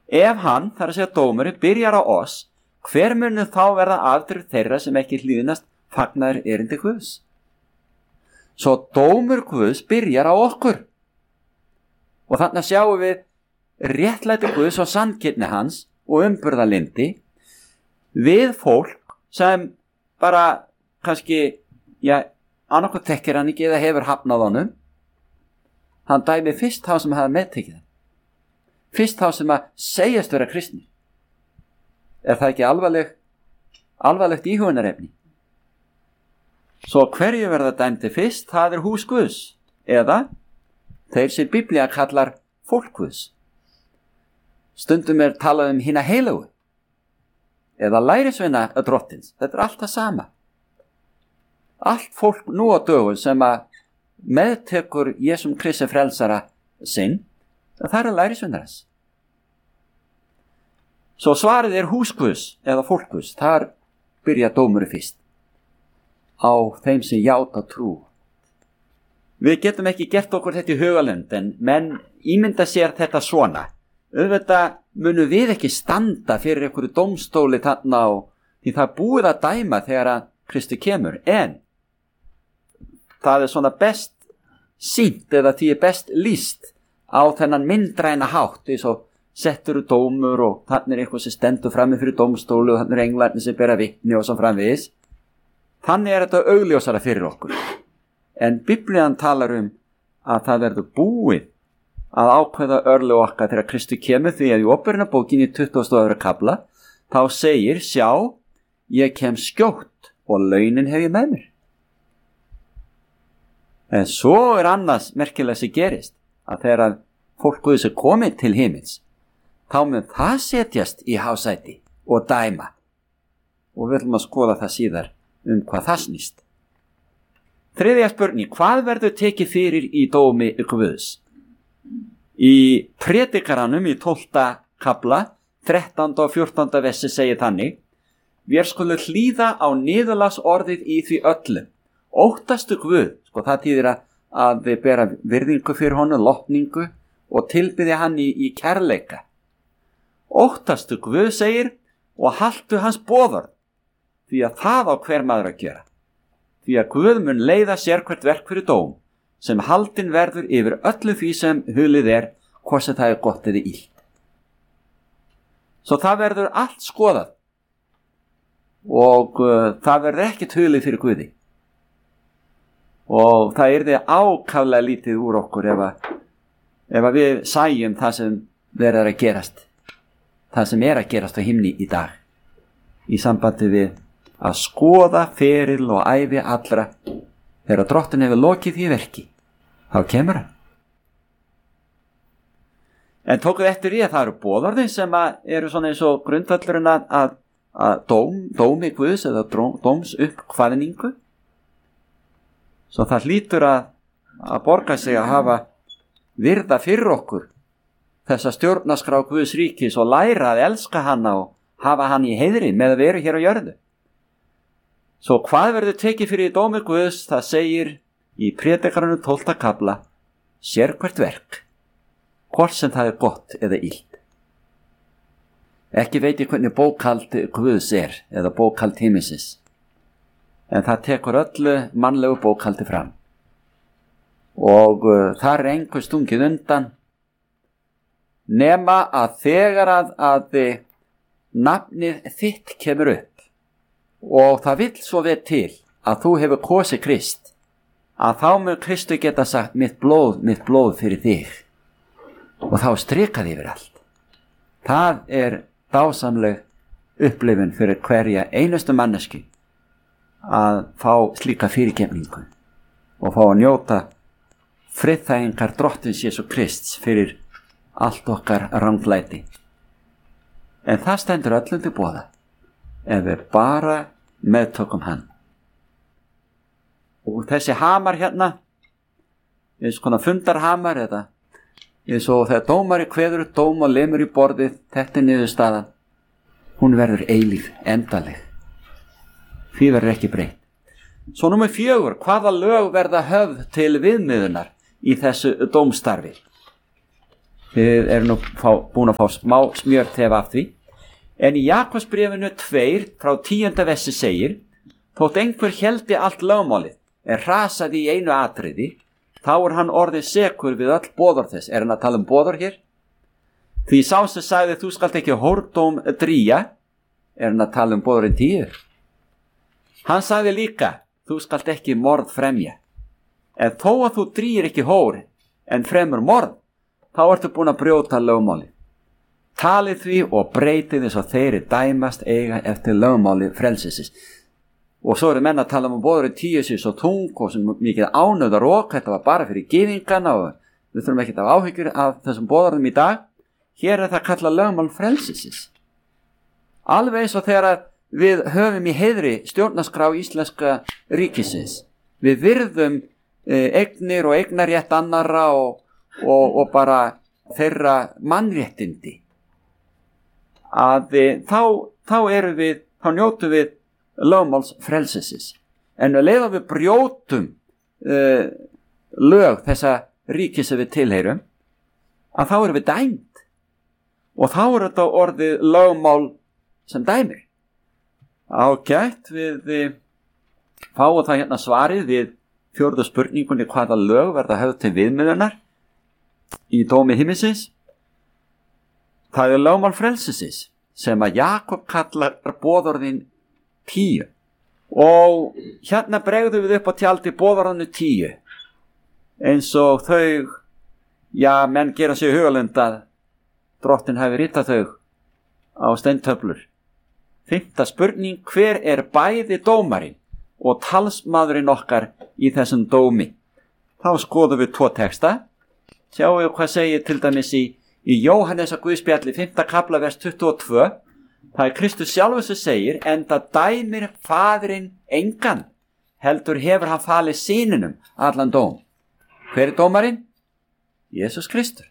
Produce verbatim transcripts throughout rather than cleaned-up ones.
Ef hann, þar að segja dómurinn, byrjar á oss, hver munu þá verða afdrif þeirra sem ekki hlýðnast fagnaður erindi Guðs? Svo dómur Guðs byrjar á okkur. Og þarna sjáum við réttlæti Guðs og sanngirni hans og umburðarlyndi við fólk sem bara kannski, já, annarkoð tekkir hann ekki eða hefur hafnað honum. Hann dæmi fyrst þá sem hafa meðtekið hann. Fyrst þá sem að segjast vera kristni. Er það ekki alvarleg, alvarlegt íhugunarefni? Svo hverju verða dæmdi fyrst, það er hús Guðs, eða þeir sem Biblía kallar fólk Guðs. Stundum er talað um hina heilagu, eða lærisveina drottins. Þetta er allt það sama. Allt fólk nú á dögum sem að meðtekur Jesum Kristi frelsara sinn, það er lærisveinar hans. Svo svarið er hús Guðs eða fólk Guðs. Þar byrja dómurinn fyrst. Á þeim sem játa trú. Við getum ekki gert okkur þetta í hugalund, en menn ímynda sér þetta svona. Auðvitað munum við ekki standa fyrir einhverju dómstóli þarna á, því það búið að dæma þegar að Kristi kemur, en það er svona best sýnt eða því er best lýst á þennan myndræna hátt, eins og settur dómur og þannig er eitthvað sem stendur frammi fyrir dómstólu og þannig er englarnir sem bera vitni og svo framvegis. Þannig er þetta augljósara fyrir okkur. En Biblían talar um að það verður búið að ákveða örlög okkar þegar Kristi kemur, því að í Ópereynabókinni í tuttugasta og öðrum kafla þá segir, sjá, ég kem skjótt og launin hef ég með mér. En svo er annars merkilega sem gerist, að þegar að fólk Guðs er komið til himins, þá mun það setjast í hásæti og dæma. Og við viljum að skoða það síðar um hvað það snýst. Þriðja spurning, hvað verður tekið fyrir í dómi Guðs? Í Predikaranum í tólfta kafla, þrettánda og fjórtánda versi segir þannig, vér skulu hlýða á niðurlagsorðið í því öllu. Óttastu Guð, sko það þýðir að, að við bera virðingu fyrir honum, lotningu og tilbyðja hann í, í kærleika. Óttastu Guð, segir, og haltu hans boðorð, því að það á hver maður að gera. Því að Guð mun leiða sérhvert verk fyrir dóm, sem haldin verður yfir öllu því sem hulið er, hvort sem það er gott eða illt. Svo það verður allt skoðað og uh, það verður ekkert hulið fyrir Guði. Og það yrði ákaflega lítið úr okkur ef að, ef að við sæjum það sem verður að gerast, það sem er að gerast á himni í dag, í sambandi við að skoða feril og ævi allra. Þegar drottin hefur lokið því verki, þá kemur hann. En tókuð eftir í að það eru boðorðin sem eru svona eins og grundvöllurinn að, að, að dóm, dómi Guðs eða dóms uppkvaðningu. Svo það hlýtur að, að borga sig að hafa virða fyrir okkur þessa stjórnarskrá Guðs ríkis og læra að elska hana og hafa hann í heiðri með að vera hér á jörðu. Svo hvað verður tekið fyrir í dómi Guðs, það segir í Predikaranum tólfta kafla, sérhvert verk, hvort sem það er gott eða illt. Ekki veit ég hvernig bókhald Guðs er, eða bókhald himinsins, en það tekur öllu mannlegu bókhaldi fram. Og uh, það er einhver stungið undan, nema að þegar að, að nafnið þitt kemur upp, og það vill svo við til að þú hefur kosið Krist, að þá mun Kristu geta sagt mitt blóð, mitt blóð fyrir þig, og þá strikaði yfir allt. Það er dásamleg upplifun fyrir hverja einustu manneski að fá slíka fyrirgefningu og fá að njóta friðþægingar drottins Jesú Krists fyrir allt okkar ranglæti. En það stendur öllum til boða ef við bara meðtökum hann. Og þessi hamar hérna, eins konar fundarhamar eða eins og þegar dómari kveður upp dóm og lemur í borðið, þetta er niðurstaðan, hún verður eilíf, endaleg. Því verður ekki breytt. Svo númer fjögur, hvaða lög verða höfð til viðmiðunar í þessu dómstarfi? Þið eru nú fá, búin að fá smá smjörtef af því. En í Jakobsbréfinu tveir frá tíunda versi segir: þótt einhver heldi allt lögmálið en hrasaði í einu atriði, þá er hann orðið sekur við öll boðorð þess. Er hann að tala um boðorð hér? Því sá sem sagði þú skalt ekki hórdóm drýja, er hann að tala um boðorðin tíu? Hann sagði líka þú skalt ekki morð fremja. En þó að þú drýir ekki hór en fremur morð, þá ertu búin að brjóta lögmálið. Talið því og breytið eins og þeirri dæmast eiga eftir lögmáli frelsisins. Og svo eru menn að tala um boðorðin tíu sér svo tung og sem mikið ánöðar og þetta var bara fyrir gyðingana og við þurfum ekki að hafa áhyggjur af þessum boðorðum í dag. Hér er það kallað lögmál frelsisins. Alveg eins og þegar við höfum í heiðri stjórnarskrá íslenska ríkisins. Við virðum eh, eignir og eignarrétt annarra og, og, og bara þeirra mannréttindi. Að eh, þá, þá erum við, þá njótum við lögmáls frelsisins. En að leiða við brjótum uh, lög þessa ríki sem við tilheyrum, að þá erum við dæmt. Og þá er þetta orðið lögmál sem dæmir. Ágætt, við, við fáum það hérna svarið við fjórðu spurningunni hvaða lög verða höfð til viðmiðunar í dómi himminsins. Það er lögmál frelsisins sem að Jakob kallar boðorðin tíu. Og hérna bregðum við upp á tjaldi boðorðinu tíu. Eins og þau, já, menn gera sig hugalund að drottin hafi ritað þau á steintöflur. Fimmta spurning: hver er bæði dómarinn og talsmaðurinn okkar í þessum dómi? Þá skoðum við tvo texta. Sjáum við hvað segir til dæmis í, í Jóhannesar Guðspjalli fimmta kafla vers tuttugu og tvö. Það er Kristus sjálfur sem segir: enda dæmir faðirinn engan, heldur hefur hann falið syninum allan dóm. Hver er dómarinn? Jesús Kristur.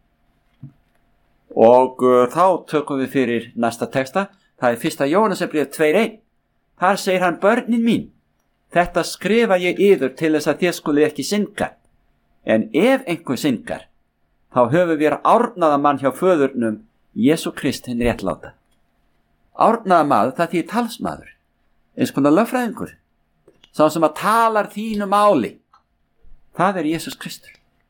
Og uh, þá tökum við fyrir næsta texta. Það er fyrsta Jóhannesarbréf tvö eitt. Þar segir hann: börnin mín, þetta skrifa ég yður til þess að þér skuli ekki synga. En ef einhver syngar, þá höfum við árnaða mann hjá föðurnum, Jesú Krist hinn réttláta. Árnaða maður, það þýðir talsmaður, eins konar lögfræðingur, sá sem að talar þínu máli. Það er Jesús Kristur.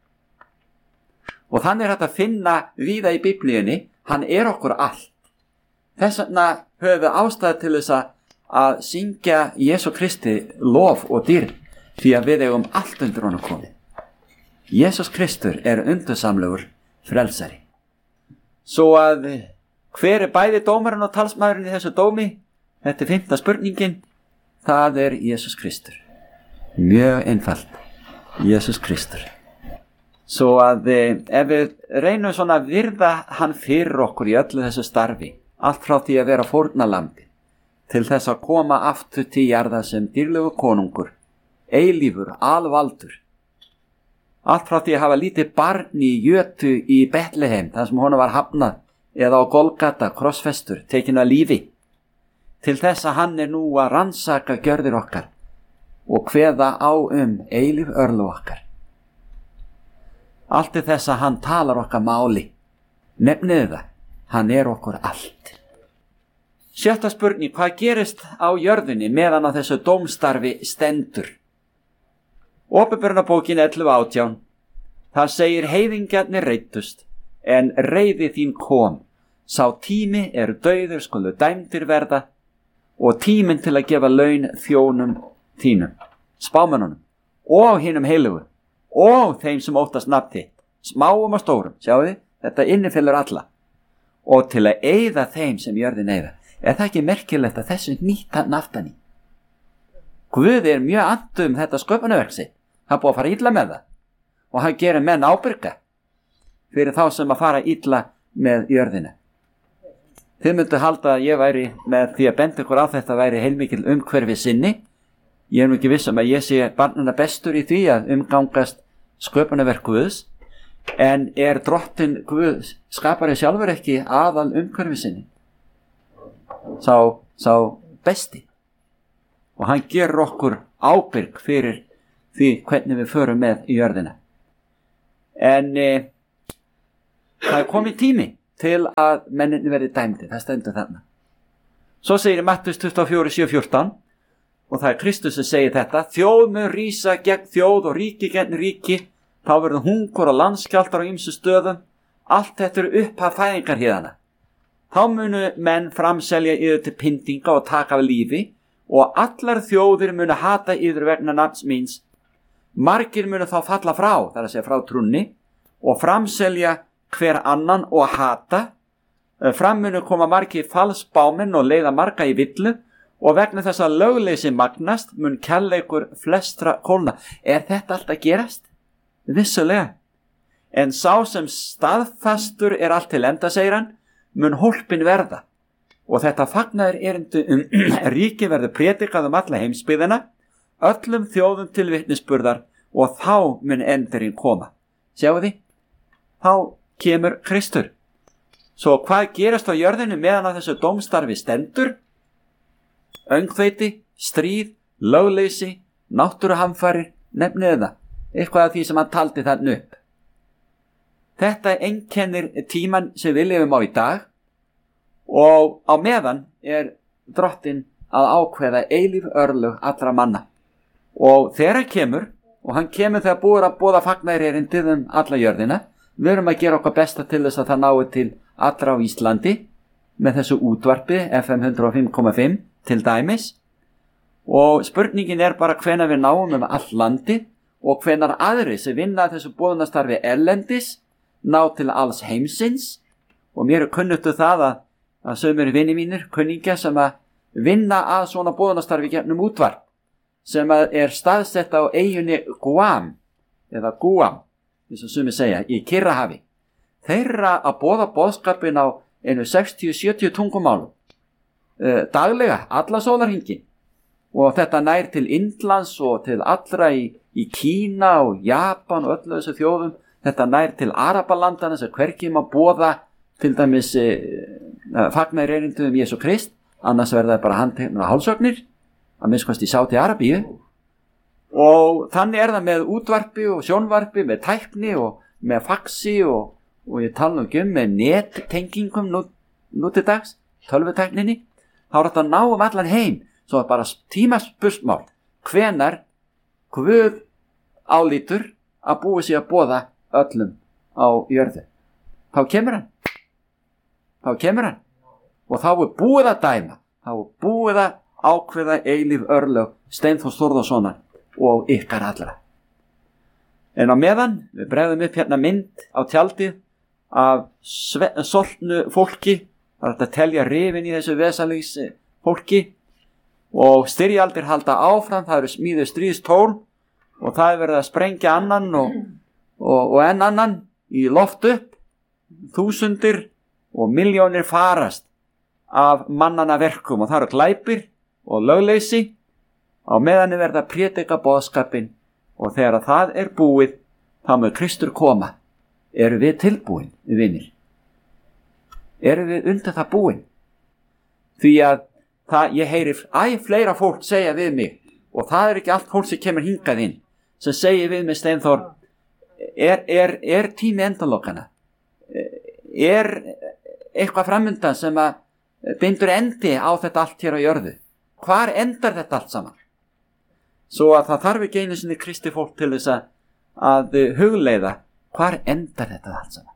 Og þannig er þetta að finna víða í Biblíunni, hann er okkur allt. Þess vegna höfum við ástæðu til þess að syngja Jesú Kristi lof og dýrð, því að við eigum allt undir honum komið. Jesús Kristur er undursamlegur frelsari. Svo að hver er bæði dómarinn og talsmaðurinn í þessu dómi? Þetta er fimmta spurningin. Það er Jesús Kristur. Mjög einfalt. Jesús Kristur. Svo að ef við reynum svona að virða hann fyrir okkur í öllu þessu starfi, allt frá því að vera fórnalambi, til þess að koma aftur til jarða sem dýrlegu konungur, eilífur, alvaldur, allt frá því að hafa lítið barn í jötu í Betlehem, þar sem honum var hafnað, eða á Golgata, krossfestur, tekin að lífi, til þess að hann er nú að rannsaka gjörðir okkar og kveða á um eilíf örlög okkar. Allt er þess að hann talar okkar máli. Nefnið það, hann er okkur allt. Sjötta spurning: hvað gerist á jörðinni meðan á þessu dómstarfi stendur? Åpenbarunarbókin ellefu átján. Það segir: heiðingjarnir reiddust, en reiði þín kom. Sá tími er dauður skulu dæmdir verða, og tíminn til að gefa laun þjónum þínum, spámönnunum, og hinum heilugu, og þeim sem óttast nafn þitt, smáum og stórum. Sjáu þið, þetta innifellur alla. Og til að eyða þeim sem jörðin eyða. Er það ekki merkilegt að þessu nýta naftan í? Guð er mjög andur um þetta sköpunarverk sitt. Það búið að fara illa með það. Og hann gerir menn ábyrga fyrir þá sem að fara illa með jörðina. Þið myndu halda að ég væri með því að benda ykkur á þetta væri heilmikil umhverfi sinni. Ég er nú ekki viss um að ég sé barnana bestur í því að umgangast sköpunarverk Guðs, en er drottin Guð skapari sjálfur ekki aðal umhverfi sinni? Sá, sá besti. Og hann gerur okkur ábyrg fyrir því hvernig við förum með í jörðina. En e, það er komið tími til að menninni verði dæmdi, það stendur þarna. Svo segir í Mattheus tuttugu og fjögur, sjö, fjórtán, og það er Kristus sem segir þetta: þjóð mun rísa gegn þjóð og ríki gegn ríki, þá verður hungur og landskjálftar á ýmsum stöðum. Allt þetta eru upphaf fæðingarhríðanna. Þá munu menn framselja yður til pyndinga og taka af lífi, og allar þjóðir munu hata yður vegna nafns míns. Margir munu þá falla frá, það er að segja frá trúnni, og framselja hver annan og hata. Fram munu koma margir falsbámenn og leiða marga í villu, og vegna þess að lögleysi magnast mun kærleikur flestra kólna. Er þetta allt að gerast? Vissulega. En sá sem staðfastur er allt til enda, segir hann, mun hólpin verða. Og þetta fagnaður erindu um ríki verður predikað um alla heimsbyggðina, öllum þjóðum til vitnisburðar, og þá mun endurinn koma. Sjáu því? Þá kemur Kristur. Svo hvað gerast á jörðinu meðan að þessu dómstarfi stendur? Öngþveiti, stríð, lögleysi, náttúruhamfarir, nefnið það. Eitthvað af því sem hann taldi þarna upp. Þetta einkennir tíman sem við lifum á í dag, og á meðan er drottinn að ákveða eilíf örlög allra manna. Og þegar hann kemur, og hann kemur þegar búið að boða fagnaðarerindið um alla jörðina, við erum að gera okkar besta til þess að það nái til allra á Íslandi með þessu útvarpi F M hundrað og fimm komma fimm til dæmis. Og spurningin er bara hvenær við náum um all landi, og hvenær aðri sem vinna þessu boðunastarfi erlendis ná til alls heimsins. Og mér er kunnuttu það að, að sömur vini mínir, kunningja sem að vinna að svona boðunastarfi gegnum útvarp, sem að er staðsett á eyjunni Guam, eða Guam, eins og sumir segja, í Kyrrahafi. Þeirra að boða boðskapin á einu sextíu til sjötíu tungumálum, uh, daglega, alla sólarhringinn. Og þetta nær til Indlands og til allra í, í Kína og Japan og öllu þessu þjóðum. Þetta nær til Arabalandana sem hvergi má boða til dæmis eh, fagnaðarerindum um Jesú Krist, annars verða bara handteknar hálsögnir, að minnst kosti í Sáti Arabíu. Og þannig er það með útvarpi og sjónvarpi, með tækni og með faxi og, og ég tala nú ekki um með nettengingum nú, nú til dags, tölvutækninni. Þá er þetta að ná um allan heim, svo er bara tímaspursmál hvenar Guð álítur að búi sig að boða öllum á jörðu. Þá kemur hann. Þá kemur hann. Og þá er búið að dæma. Þá er búið að ákveða eilíf örlög Steinþórs Þórðarsonar og ykkar allra. En á meðan við bregðum upp hérna mynd á tjaldið af soltnu fólki. Það er að telja rifin í þessu vesalings fólki. Og styrjaldir halda áfram. Það eru smíðu stríðstól, og það er verið að sprengja annan og Og, og enn annan í loft upp. Þúsundir og miljónir farast af mannana verkum, og það eru glæpir og lögleysi. Á meðan er verið að prédika boðskapinn, og þegar að það er búið, þá mun Kristur koma. Eru við tilbúin, vinir? Eru við undir það búin? Því að það, ég heyri æ fleira fólk segja við mig, og það er ekki allt fólk sem kemur hingað inn, sem segir við mig: Steinþór, Er, er, er tími endalokana? Er eitthvað framundan sem að bindur endi á þetta allt hér á jörðu? Hvar endar þetta allt saman? Svo að það þarf ekki einu sinni kristi fólk til þess að hugleiða hvar endar þetta allt saman.